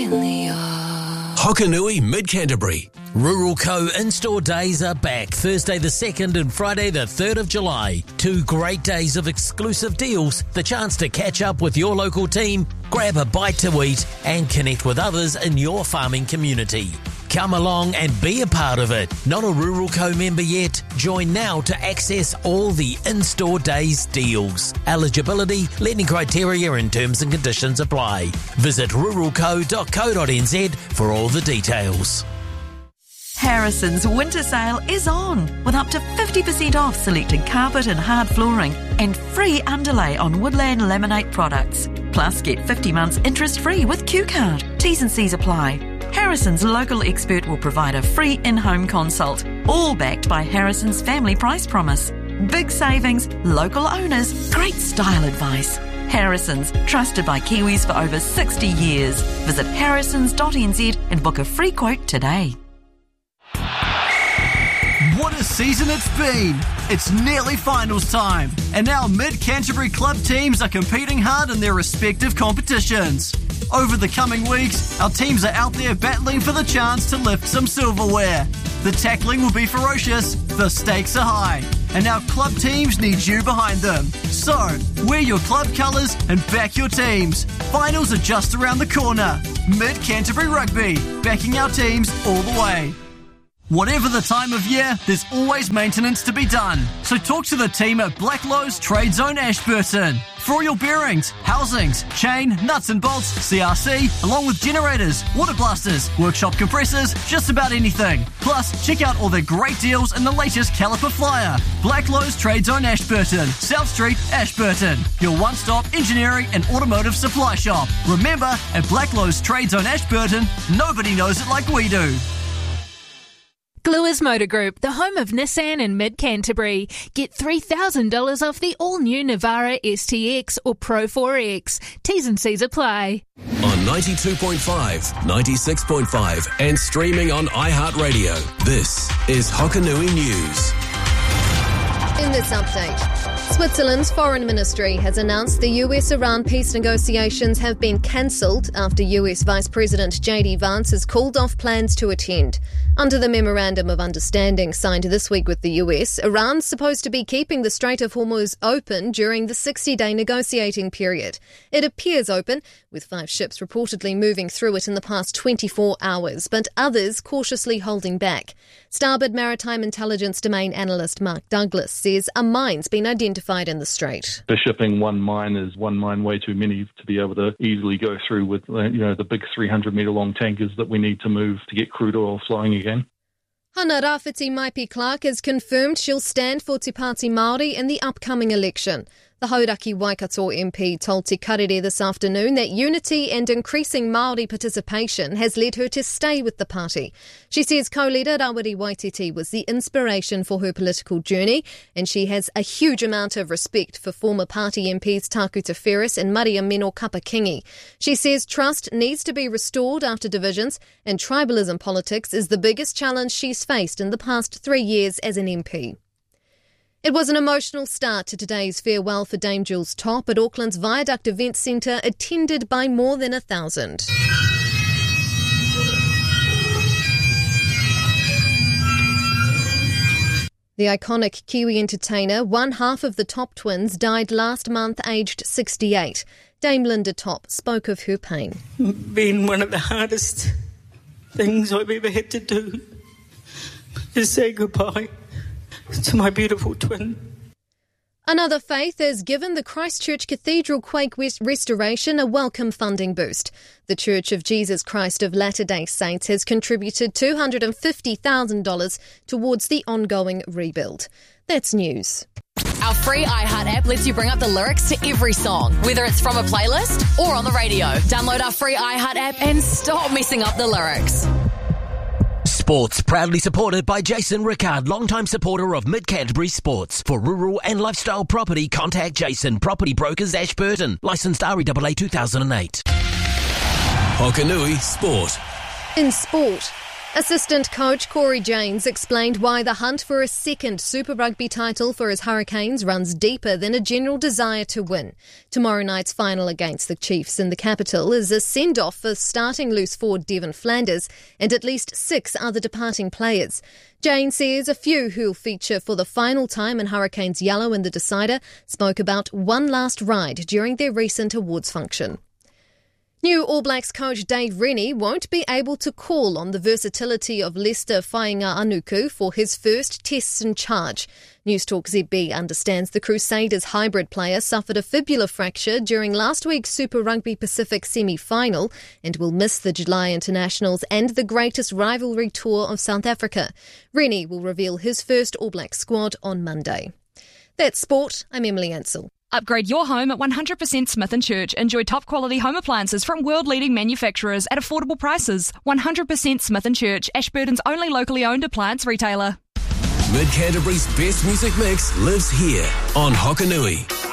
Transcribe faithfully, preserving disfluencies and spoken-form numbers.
in the yard. Hokanui, Mid-Canterbury. Rural Co in-store days are back Thursday the second and Friday the third of July. Two great days of exclusive deals, the chance to catch up with your local team, grab a bite to eat and connect with others in your farming community. Come along and be a part of it. Not a Rural Co member yet? Join now to access all the in-store days deals. Eligibility, lending criteria and terms and conditions apply. Visit rural co dot co dot n z for all the details. Harrison's winter sale is on with up to fifty percent off selected carpet and hard flooring and free underlay on Woodland Laminate products. Plus, get fifty months interest-free with Q Card. T's and C's apply. Harrison's local expert will provide a free in-home consult, all backed by Harrison's family price promise. Big savings, local owners, great style advice. Harrison's, trusted by Kiwis for over sixty years. Visit harrisons dot n z and book a free quote today. What a season it's been! It's nearly finals time, and now Mid-Canterbury club teams are competing hard in their respective competitions. Over the coming weeks, our teams are out there battling for the chance to lift some silverware. The tackling will be ferocious, the stakes are high, and our club teams need you behind them. So, wear your club colours and back your teams. Finals are just around the corner. Mid-Canterbury Rugby, backing our teams all the way. Whatever the time of year, there's always maintenance to be done. So talk to the team at Blacklow's Trade Zone Ashburton. For all your bearings, housings, chain, nuts and bolts, C R C, along with generators, water blasters, workshop compressors, just about anything. Plus, check out all their great deals in the latest caliper flyer. Blacklow's Trade Zone Ashburton, South Street, Ashburton. Your one-stop engineering and automotive supply shop. Remember, at Blacklow's Trade Zone Ashburton, nobody knows it like we do. Gluers Motor Group, the home of Nissan in Mid-Canterbury. Get three thousand dollars off the all-new Navara S T X or Pro four X. T's and C's apply. On ninety-two point five, ninety-six point five and streaming on iHeartRadio. This is Hokanui News. In this update, Switzerland's foreign ministry has announced the U S-Iran peace negotiations have been cancelled after U S Vice President J D Vance has called off plans to attend. Under the Memorandum of Understanding signed this week with the U S, Iran's supposed to be keeping the Strait of Hormuz open during the sixty-day negotiating period. It appears open, with five ships reportedly moving through it in the past twenty-four hours, but others cautiously holding back. Starboard Maritime Intelligence Domain Analyst Mark Douglas says a mine's been identified in the strait. For shipping, one mine is one mine way too many to be able to easily go through with you know the big three hundred metre long tankers that we need to move to get crude oil flowing again. Hana Rafiti Maipi Clark has confirmed she'll stand for Te Pāti Māori in the upcoming election. The Hauraki Waikato M P told Te Karere this afternoon that unity and increasing Māori participation has led her to stay with the party. She says co-leader Rawiri Waititi was the inspiration for her political journey, and she has a huge amount of respect for former party M Ps Takuta Ferris and Maria Meno Kapakingi. She says trust needs to be restored after divisions, and tribalism politics is the biggest challenge she's faced in the past three years as an M P. It was an emotional start to today's farewell for Dame Jules Top at Auckland's Viaduct Events Centre, attended by more than a thousand. The iconic Kiwi entertainer, one half of the Top twins, died last month aged sixty-eight. Dame Linda Top spoke of her pain. Been one of the hardest things I've ever had to do is say goodbye to my beautiful twin. Another faith has given the Christchurch Cathedral Quake restoration a welcome funding boost. The Church of Jesus Christ of Latter-day Saints has contributed two hundred fifty thousand dollars towards the ongoing rebuild. That's news. Our free iHeart app lets you bring up the lyrics to every song, whether it's from a playlist or on the radio. Download our free iHeart app and stop messing up the lyrics. Sports, proudly supported by Jason Rickard, longtime supporter of Mid-Canterbury Sports. For rural and lifestyle property, contact Jason, Property Brokers, Ashburton. Licensed R E A A two thousand eight. Hokanui Sport. In sport, Assistant coach Corey Janes explained why the hunt for a second Super Rugby title for his Hurricanes runs deeper than a general desire to win. Tomorrow night's final against the Chiefs in the capital is a send-off for starting loose forward Devon Flanders and at least six other departing players. Janes says a few who'll feature for the final time in Hurricanes yellow in the decider spoke about one last ride during their recent awards function. New All Blacks coach Dave Rennie won't be able to call on the versatility of Leicester Fainga'a-Anuku for his first tests in charge. Newstalk Z B understands the Crusaders hybrid player suffered a fibula fracture during last week's Super Rugby Pacific semi-final and will miss the July internationals and the greatest rivalry tour of South Africa. Rennie will reveal his first All Blacks squad on Monday. That's sport. I'm Emily Ansell. Upgrade your home at one hundred percent Smith and Church. Enjoy top-quality home appliances from world-leading manufacturers at affordable prices. one hundred percent Smith and Church, Ashburton's only locally owned appliance retailer. Mid Canterbury's best music mix lives here on Hokanui.